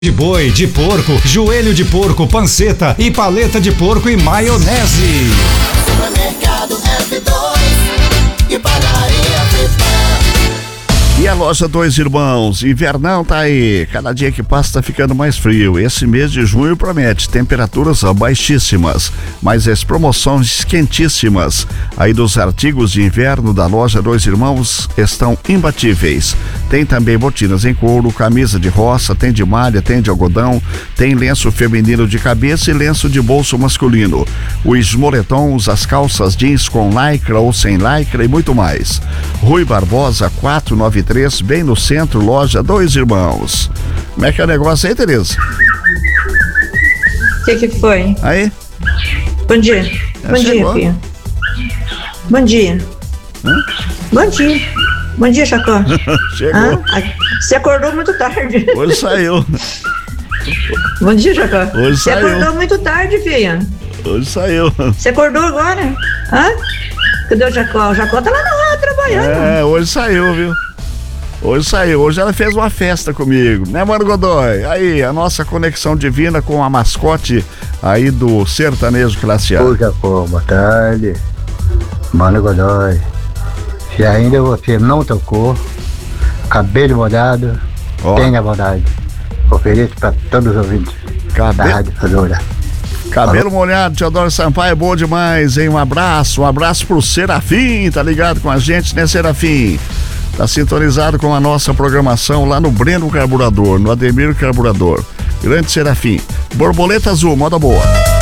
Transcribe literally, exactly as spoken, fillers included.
De boi, de porco, joelho de porco, panceta e paleta de porco e maionese. Supermercado F dois e padaria Fritão. E a loja Dois Irmãos, invernão tá aí, cada dia que passa tá ficando mais frio. Esse mês de junho promete temperaturas baixíssimas, mas as promoções quentíssimas aí dos artigos de inverno da loja Dois Irmãos estão imbatíveis. Tem também botinas em couro, camisa de roça, tem de malha, tem de algodão, tem lenço feminino de cabeça e lenço de bolso masculino. Os moletons, as calças jeans com lycra ou sem lycra e muito mais. Rui Barbosa, quatrocentos e noventa e três, bem no centro, loja Dois Irmãos. Como é que é o negócio aí, Tereza? O que que foi? Aí? Bom dia. Já Bom chegou? dia, filha. Bom dia. Hã? Bom dia. Bom dia, Chacó. Chegou. Hã? Ai, Você acordou muito tarde. Hoje saiu. Bom dia, Chacó. Hoje Você saiu. acordou muito tarde, filha. Hoje saiu. Você acordou agora? Hã? Cadê o Jacó? O Jacó tá lá na rua trabalhando. É, hoje saiu, viu? Hoje saiu. Hoje ela fez uma festa comigo, né, Mano Godoy? Aí, a nossa conexão divina com a mascote aí do sertanejo classe A. Ô, Jacó, boa tarde. Mano Godoy. Se ainda você não tocou, cabelo molhado, Ó. tenha bondade. Ofereço para todos os ouvintes da Cabelo, Rádio Fazenda. cabelo molhado, Teodoro Sampaio, é bom demais, hein? Um abraço, um abraço pro Serafim, tá ligado com a gente, né, Serafim? Tá sintonizado com a nossa programação lá no Breno Carburador, no Ademir Carburador. Grande Serafim. Borboleta Azul, moda boa.